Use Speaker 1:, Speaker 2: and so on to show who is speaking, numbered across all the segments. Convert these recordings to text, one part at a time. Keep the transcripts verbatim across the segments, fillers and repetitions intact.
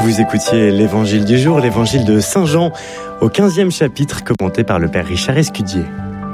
Speaker 1: Vous écoutiez l'évangile du jour, l'évangile de Saint Jean, au quinzième chapitre, commenté par le père Richard Escudier.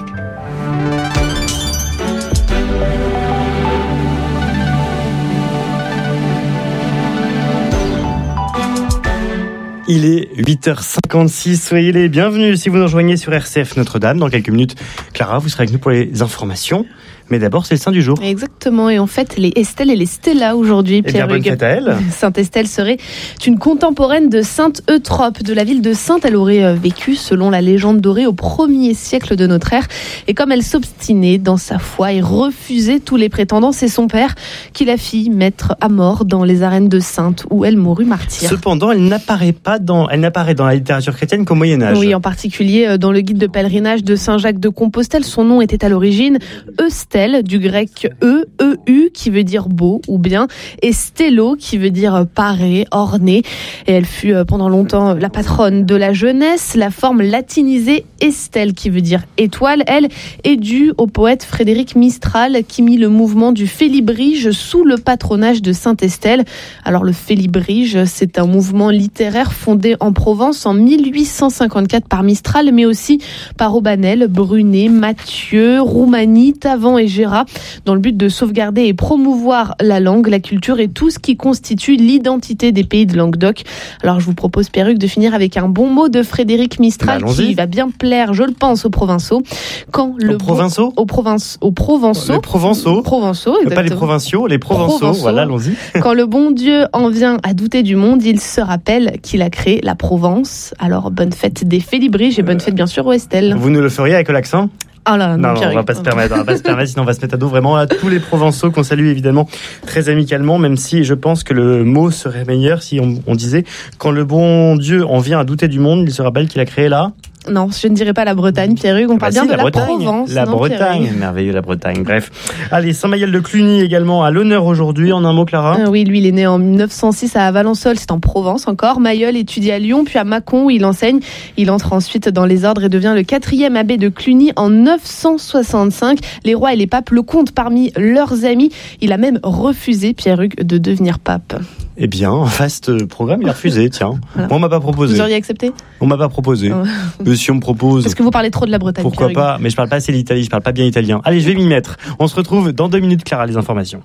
Speaker 1: Il est huit heures cinquante-six, soyez les bienvenus si vous nous rejoignez sur R C F Notre-Dame. Dans quelques minutes, Clara, vous serez avec nous pour les informations. Mais d'abord, c'est le saint du jour.
Speaker 2: Exactement, et en fait, les Estelle et les Stella aujourd'hui, Pierre
Speaker 1: Hugues. Eh bien, bonne fête à elle.
Speaker 2: Sainte Estelle serait une contemporaine de Sainte Eutrope, de la ville de Sainte. Elle aurait vécu, selon la légende dorée, au premier siècle de notre ère. Et comme elle s'obstinait dans sa foi et refusait tous les prétendants, c'est son père qui la fit mettre à mort dans les arènes de Sainte, où elle mourut martyre.
Speaker 1: Cependant, elle n'apparaît pas dans, elle n'apparaît dans la littérature chrétienne qu'au Moyen-Âge.
Speaker 2: Oui, en particulier dans le guide de pèlerinage de Saint-Jacques de Compostelle. Son nom était à l'origine Eustelle, du grec E, E-U, qui veut dire beau ou bien, et stello, qui veut dire paré, orné. Et elle fut pendant longtemps la patronne de la jeunesse. La forme latinisée Estelle, qui veut dire étoile, elle est due au poète Frédéric Mistral, qui mit le mouvement du Félibrige sous le patronage de Sainte Estelle. Alors le Félibrige, c'est un mouvement littéraire fondé en Provence en mille huit cent cinquante-quatre par Mistral, mais aussi par Aubanel, Brunet, Mathieu, Roumanie, Tavan et Gérat, dans le but de sauvegarder et promouvoir la langue, la culture et tout ce qui constitue l'identité des pays de Languedoc. Alors je vous propose, Pierre-Hugues, de finir avec un bon mot de Frédéric Mistral, bah, qui va bien plaire, je le pense, aux Provençaux. Quand le
Speaker 1: aux Provençaux
Speaker 2: bon, aux, Province, aux Provençaux.
Speaker 1: Les Provençaux.
Speaker 2: Provençaux, exactement.
Speaker 1: Pas les Provinciaux, les Provençaux. Provençaux. Voilà, allons-y. Quand
Speaker 2: le bon Dieu en vient à douter du monde, il se rappelle qu'il a créé la Provence. Alors bonne fête des Félibriges et bonne fête bien sûr aux Estelle.
Speaker 1: Vous nous le feriez avec l'accent ?
Speaker 2: Ah là, non,
Speaker 1: non, non on va pas se permettre, on va pas se permettre, sinon on va se mettre à dos vraiment à tous les Provençaux qu'on salue évidemment très amicalement, même si je pense que le mot serait meilleur si on, on disait quand le bon Dieu en vient à douter du monde, il se rappelle qu'il a créé là.
Speaker 2: Non, je ne dirais pas la Bretagne, Pierre-Hugues, on
Speaker 1: bah
Speaker 2: parle
Speaker 1: si,
Speaker 2: bien de
Speaker 1: la,
Speaker 2: la
Speaker 1: Bretagne,
Speaker 2: Provence.
Speaker 1: La
Speaker 2: non,
Speaker 1: Bretagne, merveilleux la Bretagne, bref. Allez, Saint-Maël de Cluny également à l'honneur aujourd'hui, en un mot Clara.
Speaker 2: euh, Oui, lui il est né en mille neuf cent six à Valençol, c'est en Provence encore. Mailleul étudie à Lyon, puis à Mâcon où il enseigne. Il entre ensuite dans les ordres et devient le quatrième abbé de Cluny en neuf cent soixante-cinq. Les rois et les papes le comptent parmi leurs amis. Il a même refusé, Pierre-Hugues, de devenir pape.
Speaker 1: Eh bien, vaste programme, il a refusé, tiens. Voilà. Moi, on m'a pas proposé.
Speaker 2: Vous auriez accepté ?
Speaker 1: On m'a pas proposé.
Speaker 2: Oh.
Speaker 1: Mais si on me propose...
Speaker 2: Parce que vous parlez trop de la Bretagne.
Speaker 1: Pourquoi pas ? Mais je parle pas assez l'Italie, je parle pas bien italien. Allez, je vais m'y mettre. On se retrouve dans deux minutes, Clara, les informations.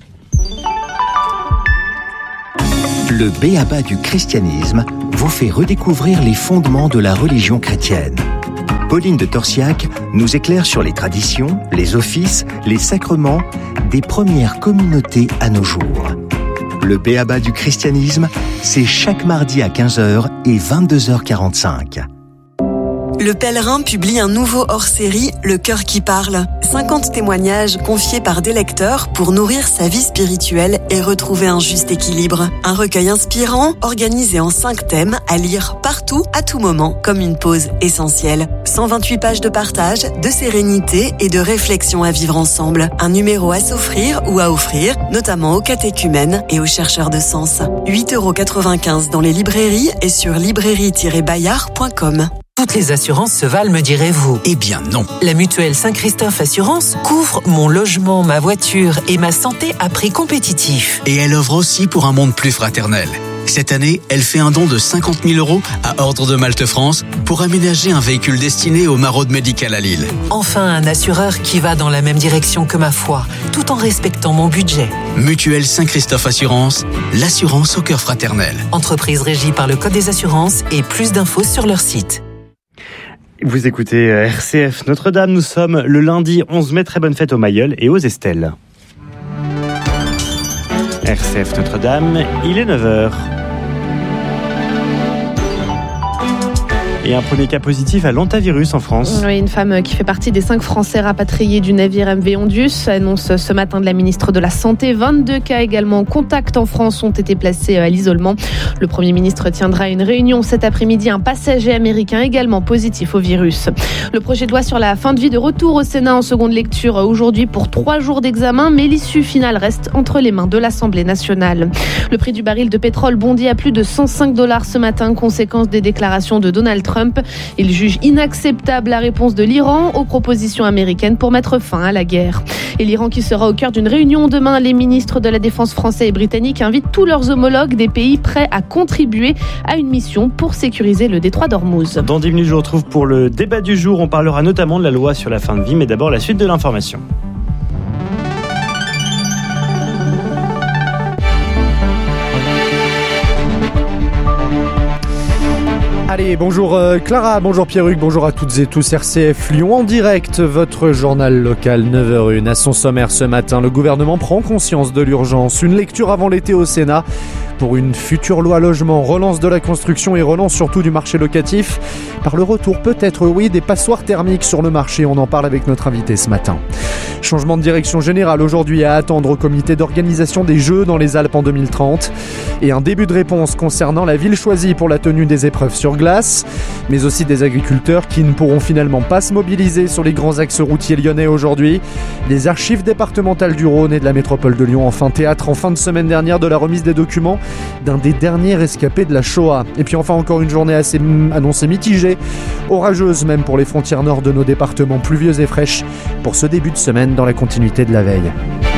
Speaker 3: Le b.a.-ba du christianisme vous fait redécouvrir les fondements de la religion chrétienne. Pauline de Torsiac nous éclaire sur les traditions, les offices, les sacrements des premières communautés à nos jours. Le b.a.-ba du christianisme, c'est chaque mardi à quinze heures et vingt-deux heures quarante-cinq.
Speaker 4: Le Pèlerin publie un nouveau hors-série, Le Cœur qui parle. cinquante témoignages confiés par des lecteurs pour nourrir sa vie spirituelle et retrouver un juste équilibre. Un recueil inspirant, organisé en cinq thèmes, à lire partout, à tout moment, comme une pause essentielle. cent vingt-huit pages de partage, de sérénité et de réflexion à vivre ensemble. Un numéro à s'offrir ou à offrir, notamment aux catéchumènes et aux chercheurs de sens. huit euros quatre-vingt-quinze dans les librairies et sur librairie tiret bayard point com.
Speaker 5: Toutes les assurances se valent, me direz-vous.
Speaker 3: Eh bien non.
Speaker 5: La mutuelle Saint-Christophe Assurance couvre mon logement, ma voiture et ma santé à prix compétitif.
Speaker 3: Et elle œuvre aussi pour un monde plus fraternel. Cette année, elle fait un don de cinquante mille euros à Ordre de Malte France pour aménager un véhicule destiné aux maraudes médicales à Lille.
Speaker 5: Enfin, un assureur qui va dans la même direction que ma foi, tout en respectant mon budget.
Speaker 3: Mutuelle Saint-Christophe Assurance, l'assurance au cœur fraternel.
Speaker 5: Entreprise régie par le Code des assurances et plus d'infos sur leur site.
Speaker 1: Vous écoutez R C F Notre-Dame, nous sommes le lundi onze mai, très bonne fête aux Mailleul et aux Estelle. R C F Notre-Dame, il est neuf heures. Et un premier cas positif à l'hantavirus en France.
Speaker 2: Oui, une femme qui fait partie des cinq Français rapatriés du navire M V Ondius annonce ce matin de la ministre de la Santé. vingt-deux cas également en contact en France ont été placés à l'isolement. Le Premier ministre tiendra une réunion cet après-midi. Un passager américain également positif au virus. Le projet de loi sur la fin de vie de retour au Sénat en seconde lecture aujourd'hui pour trois jours d'examen, mais l'issue finale reste entre les mains de l'Assemblée nationale. Le prix du baril de pétrole bondit à plus de cent cinq dollars ce matin, conséquence des déclarations de Donald Trump Trump. Il juge inacceptable la réponse de l'Iran aux propositions américaines pour mettre fin à la guerre. Et l'Iran qui sera au cœur d'une réunion demain, les ministres de la Défense français et britannique invitent tous leurs homologues des pays prêts à contribuer à une mission pour sécuriser le détroit d'Ormuz.
Speaker 1: Dans dix minutes, je vous retrouve pour le débat du jour. On parlera notamment de la loi sur la fin de vie, mais d'abord la suite de l'information.
Speaker 6: Allez, bonjour euh, Clara, bonjour Pierruc, bonjour à toutes et tous. R C F Lyon en direct, votre journal local neuf heures zéro un. À son sommaire ce matin, le gouvernement prend conscience de l'urgence. Une lecture avant l'été au Sénat pour une future loi logement, relance de la construction et relance surtout du marché locatif par le retour peut-être, oui, des passoires thermiques sur le marché. On en parle avec notre invité ce matin. Changement de direction générale aujourd'hui à attendre au comité d'organisation des Jeux dans les Alpes en deux mille trente et un début de réponse concernant la ville choisie pour la tenue des épreuves sur glace, mais aussi des agriculteurs qui ne pourront finalement pas se mobiliser sur les grands axes routiers lyonnais aujourd'hui. Les archives départementales du Rhône et de la métropole de Lyon, enfin théâtre en fin de semaine dernière de la remise des documents d'un des derniers rescapés de la Shoah. Et puis enfin encore une journée assez annoncée mitigée, orageuse même pour les frontières nord de nos départements, pluvieuses et fraîches pour ce début de semaine dans la continuité de la veille.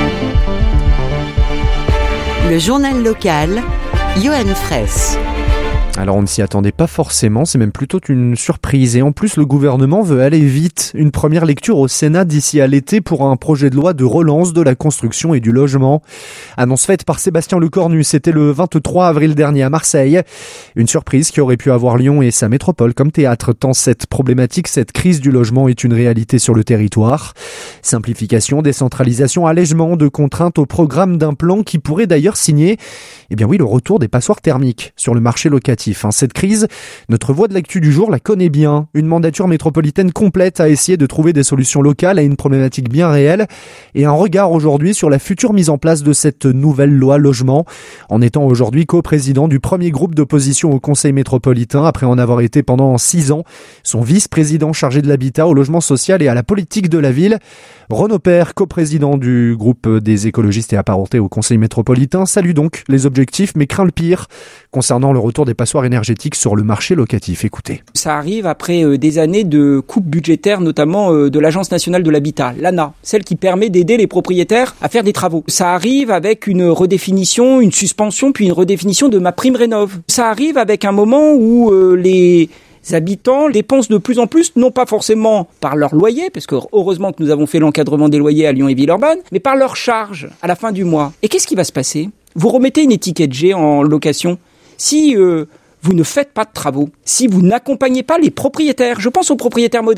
Speaker 7: Le journal local, Johan Fraisse.
Speaker 6: Alors on ne s'y attendait pas forcément, c'est même plutôt une surprise. Et en plus le gouvernement veut aller vite. Une première lecture au Sénat d'ici à l'été pour un projet de loi de relance de la construction et du logement. Annonce faite par Sébastien Lecornu, c'était le vingt-trois avril dernier à Marseille. Une surprise qui aurait pu avoir Lyon et sa métropole comme théâtre, tant cette problématique, cette crise du logement est une réalité sur le territoire. Simplification, décentralisation, allègement de contraintes au programme d'un plan qui pourrait d'ailleurs signer, eh bien oui, le retour des passoires thermiques sur le marché locatif. Cette crise, notre voix de l'actu du jour la connaît bien. Une mandature métropolitaine complète à essayer de trouver des solutions locales à une problématique bien réelle et un regard aujourd'hui sur la future mise en place de cette nouvelle loi logement. En étant aujourd'hui coprésident du premier groupe d'opposition au Conseil métropolitain, après en avoir été pendant six ans, son vice-président chargé de l'habitat, au logement social et à la politique de la ville, Renaud Père, coprésident du groupe des écologistes et apparentés au Conseil métropolitain, salue donc les objectifs mais craint le pire concernant le retour des passoires énergétiques sur le marché locatif. Écoutez.
Speaker 8: Ça arrive après euh, des années de coupes budgétaires, notamment euh, de l'Agence nationale de l'habitat, l'A N A, celle qui permet d'aider les propriétaires à faire des travaux. Ça arrive avec une redéfinition, une suspension, puis une redéfinition de ma prime rénov. Ça arrive avec un moment où euh, les habitants dépensent de plus en plus, non pas forcément par leur loyer, parce que heureusement que nous avons fait l'encadrement des loyers à Lyon et Villeurbanne, mais par leur charge à la fin du mois. Et qu'est-ce qui va se passer ? Vous remettez une étiquette G en location. Si euh, vous ne faites pas de travaux, si vous n'accompagnez pas les propriétaires, je pense aux propriétaires modestes,